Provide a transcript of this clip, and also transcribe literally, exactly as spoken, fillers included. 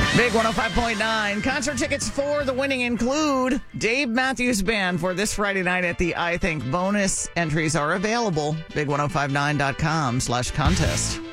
Big one oh five point nine. Concert tickets for the winning include Dave Matthews Band for this Friday night at the I Think. Bonus entries are available. big ten fifty-nine dot com slash contest.